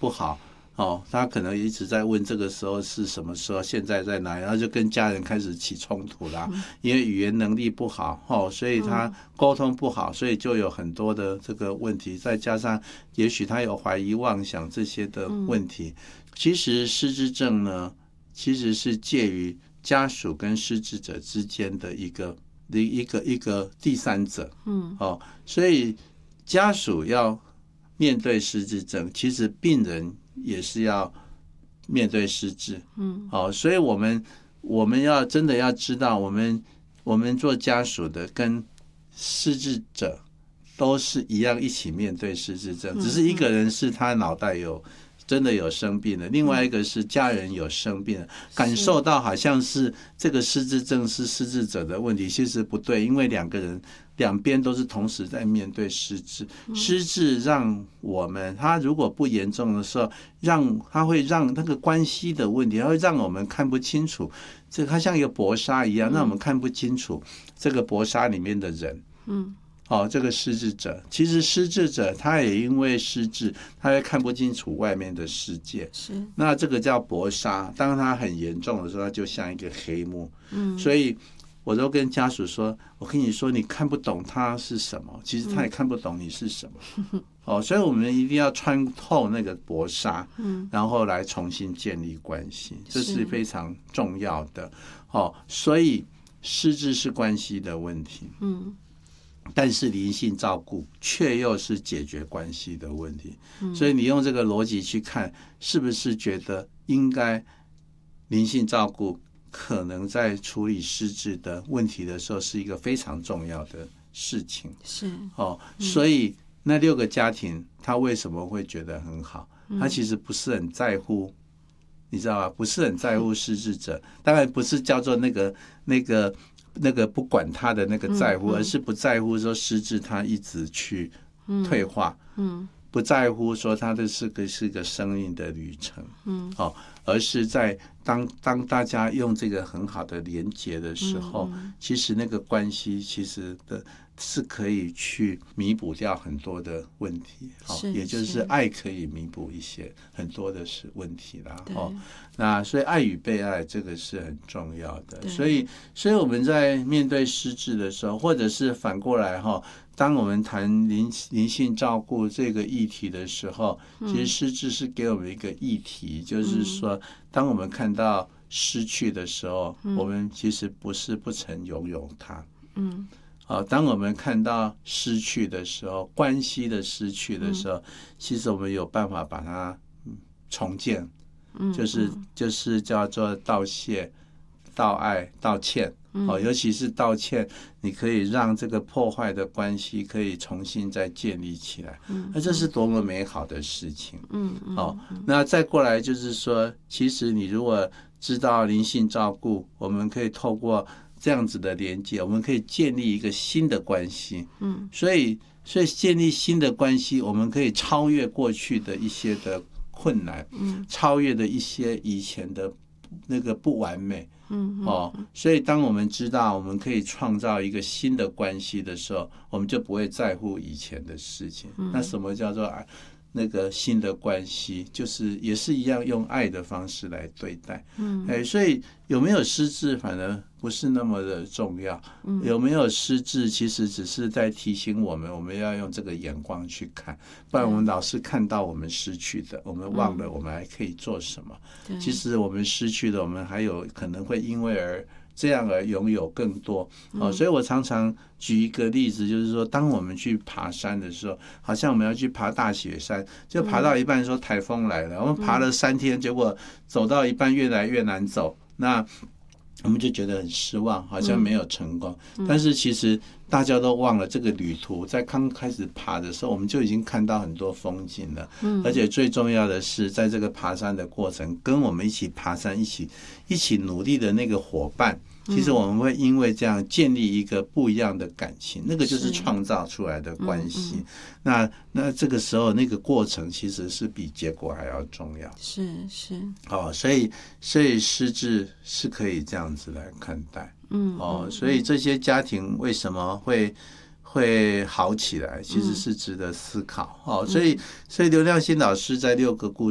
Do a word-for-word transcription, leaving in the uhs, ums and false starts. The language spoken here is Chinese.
不好哦，他可能一直在问这个时候是什么时候，现在在哪里，然后就跟家人开始起冲突啦。嗯、因为语言能力不好哦，所以他沟通不好，所以就有很多的这个问题，再加上也许他有怀疑妄想这些的问题。嗯、其实失智症呢，其实是介于家属跟失智者之间的一个一个一个第三者。嗯，哦，所以家属要面对失智症，其实病人也是要面对失智。嗯，好、哦，所以我们我们要真的要知道，我们我们做家属的跟失智者都是一样，一起面对失智症，只是一个人是他脑袋有真的有生病了，另外一个是家人有生病了，感受到好像是这个失智症是失智者的问题，其实不对，因为两个人两边都是同时在面对失智。失智让我们，他如果不严重的时候，让他会让那个关系的问题，他会让我们看不清楚，这它像一个薄纱一样，让我们看不清楚这个薄纱里面的人。嗯。哦，这个失智者，其实失智者他也因为失智，他会看不清楚外面的世界。是，那这个叫薄纱，当他很严重的时候，他就像一个黑幕。嗯，所以我都跟家属说，我跟你说，你看不懂他是什么，其实他也看不懂你是什么。嗯、哦，所以我们一定要穿透那个薄纱，嗯，然后来重新建立关系，这是非常重要的。哦，所以失智是关系的问题。嗯。但是灵性照顾却又是解决关系的问题，嗯、所以你用这个逻辑去看，是不是觉得应该灵性照顾可能在处理失智的问题的时候是一个非常重要的事情？是哦，嗯、所以那六个家庭他为什么会觉得很好？他其实不是很在乎，你知道吧？不是很在乎失智者，当然不是叫做那个那个。那个不管他的那个在乎，嗯嗯、而是不在乎说失智他一直去退化，嗯嗯、不在乎说他的是个是个生命的旅程，嗯哦、而是在当当大家用这个很好的连结的时候，嗯嗯、其实那个关系其实的是可以去弥补掉很多的问题，哦，也就是爱可以弥补一些很多的是问题啦，哦，那所以爱与被爱这个是很重要的，所以所以我们在面对失智的时候，或者是反过来哈，当我们谈灵灵性照顾这个议题的时候，其实失智是给我们一个议题，嗯、就是说，当我们看到失去的时候，嗯、我们其实不是不曾拥有它，嗯。啊，当我们看到失去的时候，关系的失去的时候，嗯、其实我们有办法把它重建，嗯、就是就是叫做道谢、道爱、道歉。哦，尤其是道歉，你可以让这个破坏的关系可以重新再建立起来，嗯，那这是多么美好的事情，嗯嗯。哦，那再过来就是说，其实你如果知道灵性照顾，我们可以透过这样子的连接，我们可以建立一个新的关系，嗯，所以所以建立新的关系，我们可以超越过去的一些的困难，嗯，超越的一些以前的那个不完美。嗯哦，所以当我们知道我们可以创造一个新的关系的时候，我们就不会在乎以前的事情。嗯、那什么叫做那个新的关系？就是也是一样用爱的方式来对待。嗯，哎，所以有没有失智，反而不是那么的重要。嗯、有没有失智，其实只是在提醒我们，我们要用这个眼光去看，不然我们老是看到我们失去的，我们忘了我们还可以做什么。嗯、其实我们失去的，我们还有可能会因为而这样而拥有更多。哦，所以我常常举一个例子，就是说，当我们去爬山的时候，好像我们要去爬大雪山，就爬到一半说台风来了，我们爬了三天，结果走到一半越来越难走，那我们就觉得很失望，好像没有成功。嗯、但是其实大家都忘了，这个旅途在刚开始爬的时候，我们就已经看到很多风景了。嗯、而且最重要的是，在这个爬山的过程，跟我们一起爬山、一起一起努力的那个伙伴。其实我们会因为这样建立一个不一样的感情，那个就是创造出来的关系。嗯嗯、那那这个时候那个过程其实是比结果还要重要。是是。哦，所以所以失智是可以这样子来看待。嗯。哦，所以这些家庭为什么会会好起来，其实是值得思考。哦，所以所以刘亮星老师在六个故事。